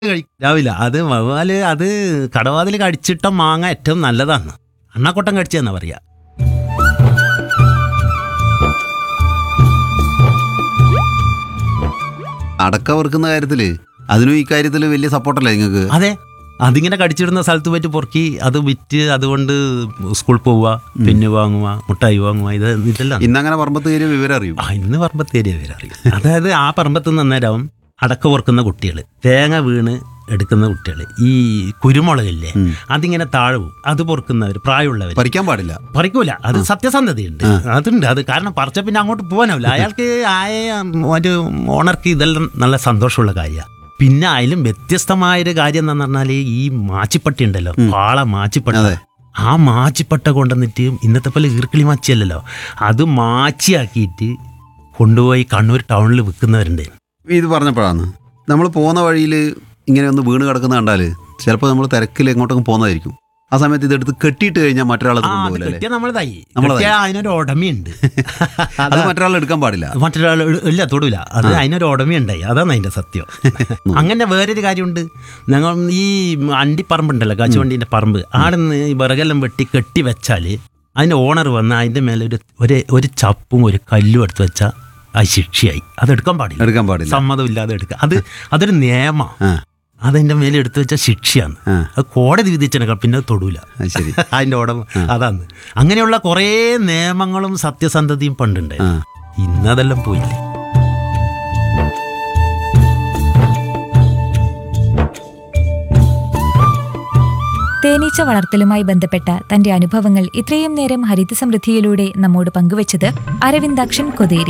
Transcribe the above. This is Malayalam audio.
രാവിലെ അത് വവ്വാല് അത് കടവാതിൽ കടിച്ചിട്ട മാങ്ങ ഏറ്റവും നല്ലതാണ്. അണ്ണാക്കൊട്ടം കടിച്ചതെന്നാ പറയാ. അടക്ക വറുക്കുന്ന കാര്യത്തില് അതിനും ഈ കാര്യത്തില് വലിയ സപ്പോർട്ടല്ലേ നിങ്ങൾക്ക്? അതെ, അതിങ്ങനെ കടിച്ചിടുന്ന സ്ഥലത്ത് പോയിട്ട് പൊറുക്കി അത് വിറ്റ് അതുകൊണ്ട് സ്കൂളിൽ പോവുക, പിന്നെ വാങ്ങുക, മുട്ടായി വാങ്ങുക, ഇതെല്ലാം. ഇന്നങ്ങനെ പറമ്പത്ത് കയറിയ വിവരം അറിയും. ഇന്ന് പറമ്പത്ത് ഏരിയ അറിയും. അതായത് ആ പറമ്പത്ത് നിന്ന് അന്നേരം അടക്ക പൊറുക്കുന്ന കുട്ടികൾ, തേങ്ങ വീണ് എടുക്കുന്ന കുട്ടികൾ, ഈ കുരുമുളകില്ലേ അതിങ്ങനെ താഴവും അത് പൊറുക്കുന്നവർ, പ്രായമുള്ളവർ പറിക്കാൻ പാടില്ല, പറിക്കൂല. അത് സത്യസന്ധതയുണ്ട്, അതുണ്ട്. അത് കാരണം പറിച്ച പിന്നെ അങ്ങോട്ട് പോകാനാവില്ല. അയാൾക്ക് ഒരു ഓണർക്ക് ഇതെല്ലാം നല്ല സന്തോഷമുള്ള കാര്യമാണ്. പിന്നെ അതിലും വ്യത്യസ്തമായൊരു കാര്യം എന്താന്ന് പറഞ്ഞാൽ ഈ മാച്ചിപ്പട്ടി ഉണ്ടല്ലോ, പാള മാച്ചിപ്പട്ട. ആ മാച്ചിപ്പട്ട കൊണ്ടുവന്നിട്ട് ഇന്നത്തെ പോലെ ഈർക്കിളി മാച്ചിയല്ലല്ലോ, അത് മാച്ചിയാക്കിയിട്ട് കൊണ്ടുപോയി കണ്ണൂർ ടൗണിൽ വിൽക്കുന്നവരുണ്ട്. ഇത് പറഞ്ഞപ്പോഴാണ് നമ്മൾ പോകുന്ന വഴിയിൽ ഇങ്ങനെ ഒന്ന് വീണ് കിടക്കുന്ന കണ്ടാൽ ചിലപ്പോൾ നമ്മൾ തിരക്കിൽ എങ്ങോട്ടൊക്കെ പോകുന്നതായിരിക്കും. ആ സമയത്ത് ഇതെടുത്ത് കെട്ടിയിട്ട് കഴിഞ്ഞാൽ മറ്റൊരാളത് കൊണ്ടുപോകില്ലേ? അതിനൊരു ഉടമയുണ്ട്. അത് മറ്റൊരാൾ എടുക്കാൻ പാടില്ല, മറ്റൊരാൾ ഇല്ല തൊടൂല. അത് അതിനൊരു ഉടമയുണ്ടായി, അതാണ് അതിന്റെ സത്യം. അങ്ങനെ വേറൊരു കാര്യമുണ്ട്. ഞങ്ങൾ ഈ അണ്ടിപ്പറമ്പുണ്ടല്ലോ, കാച്ചുവണ്ടീൻ്റെ പറമ്പ്, ആടെ നിന്ന് ഈ വിറകെല്ലാം വെട്ടി കെട്ടി വെച്ചാൽ അതിൻ്റെ ഓണർ വന്ന് അതിൻ്റെ മേലെ ഒരു ചപ്പും ഒരു കല്ലും എടുത്ത് വെച്ചാൽ അത് ശിക്ഷയായി. അതെടുക്കാൻ പാടില്ല, സമ്മതമില്ലാതെ എടുക്കുക. അതൊരു നിയമമാണ്. അതിൻ്റെ മേലെ എടുത്തു വെച്ചാൽ ശിക്ഷയാണ്. അത് കോടതി വിധിച്ചെടുക്കാം, പിന്നെ തൊടൂല. ശരി, അതിൻ്റെ ഉടമ അതാണ്. അങ്ങനെയുള്ള കുറേ നിയമങ്ങളും സത്യസന്ധതയും പണ്ടുണ്ട്. ഇന്നതെല്ലാം പോയില്ലേ. തേനീച്ച വളർത്തലുമായി ബന്ധപ്പെട്ട തന്റെ അനുഭവങ്ങൾ ഇത്രയും നേരം ഹരിത സമൃദ്ധിയിലൂടെ നമ്മോട് പങ്കുവച്ചത് അരവിന്ദാക്ഷൻ കൊതേരി.